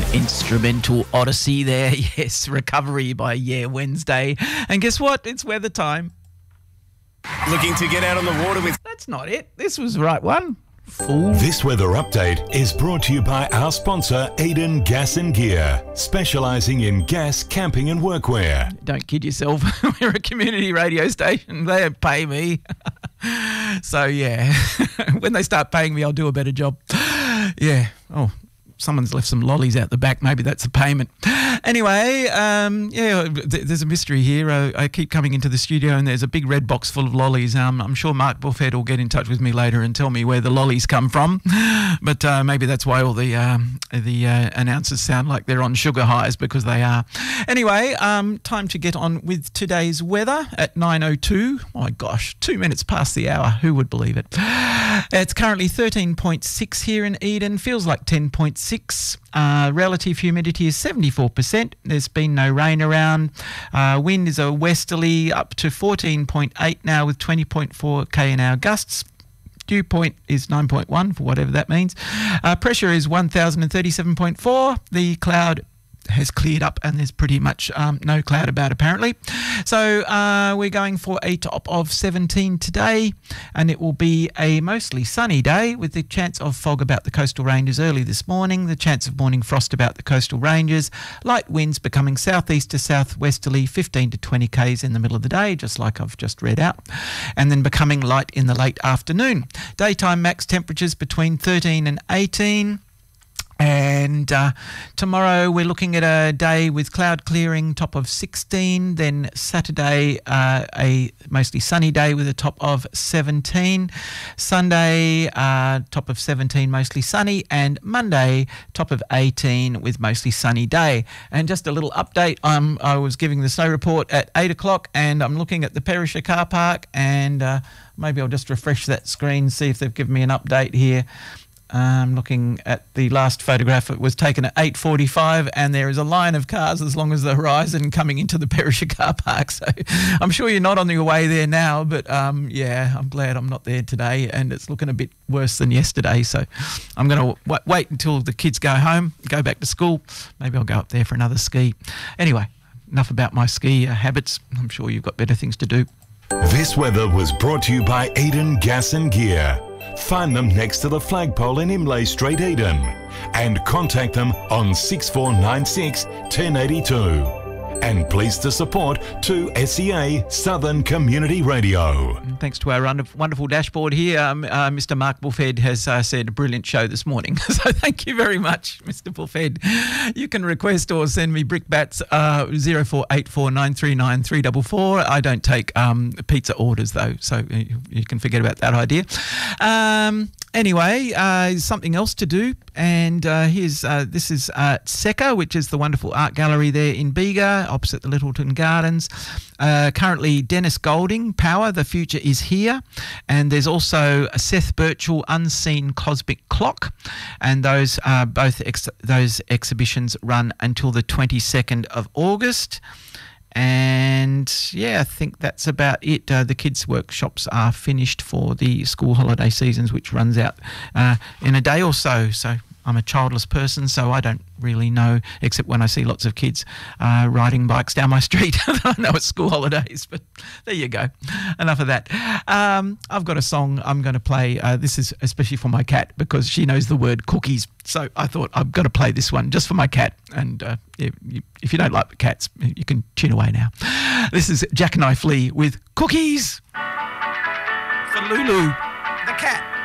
Instrumental Odyssey there. Yes, Recovery by Yeah Wednesday. And guess what? It's weather time. Looking to get out on the water with... That's not it. This was the right one. Fool. This weather update is brought to you by our sponsor, Eden Gas and Gear, specialising in gas, camping and workwear. Don't kid yourself. We're a community radio station. They don't pay me. So, yeah, when they start paying me, I'll do a better job. Yeah. Oh, someone's left some lollies out the back. Maybe that's a payment. Anyway, there's a mystery here. I keep coming into the studio and there's a big red box full of lollies. I'm sure Mark Buffett will get in touch with me later and tell me where the lollies come from. But maybe that's why all the announcers sound like they're on sugar highs, because they are. Anyway, time to get on with today's weather at 9:02. My gosh, 2 minutes past the hour. Who would believe it? It's currently 13.6 here in Eden. Feels like 10.6. Relative humidity is 74%. There's been no rain around. Wind is a westerly up to 14.8 now with 20.4 km/h gusts. Dew point is 9.1 for whatever that means. Pressure is 1037.4. The cloud has cleared up and there's pretty much no cloud about apparently. So we're going for a top of 17 today, and it will be a mostly sunny day with the chance of fog about the coastal ranges early this morning, the chance of morning frost about the coastal ranges, light winds becoming southeast to southwesterly 15 to 20 k's in the middle of the day, just like I've just read out, and then becoming light in the late afternoon. Daytime max temperatures between 13 and 18. And tomorrow we're looking at a day with cloud clearing, top of 16. Then Saturday, a mostly sunny day with a top of 17. Sunday, top of 17, mostly sunny. And Monday, top of 18 with mostly sunny day. And just a little update, I was giving the snow report at 8 o'clock and I'm looking at the Perisher car park, and maybe I'll just refresh that screen, see if they've given me an update here. Looking at the last photograph, it was taken at 8:45 and there is a line of cars as long as the horizon coming into the Perisher car park. So I'm sure you're not on your way there now, but yeah, I'm glad I'm not there today, and it's looking a bit worse than yesterday. So I'm going to wait until the kids go home, go back to school. Maybe I'll go up there for another ski. Anyway, enough about my ski habits. I'm sure you've got better things to do. This weather was brought to you by Eden Gas and Gear. Find them next to the flagpole in Imlay Street, Eden, and contact them on 6496 1082. And pleased to support 2SEA Southern Community Radio. Thanks to our wonderful dashboard here, Mr. Mark Buffett has said a brilliant show this morning. So thank you very much, Mr. Buffett. You can request or send me brickbats 0484939344. I don't take pizza orders though, so you can forget about that idea. Anyway, something else to do, and this is Seca, which is the wonderful art gallery there in Bega, opposite the Littleton Gardens. Currently, Dennis Golding, Power, The Future is Here, and there's also a Seth Birchall, Unseen Cosmic Clock, and those those exhibitions run until the 22nd of August. And yeah, I think that's about it. The kids' workshops are finished for the school holiday seasons, which runs out in a day or so. So I'm a childless person, so I don't really know, except when I see lots of kids riding bikes down my street. I know it's school holidays, but there you go. Enough of that. I've got a song I'm going to play. This is especially for my cat because she knows the word cookies. So I thought I've got to play this one just for my cat. And if you don't like the cats, you can tune away now. This is Jackknife Lee with Cookies for Lulu, the cat.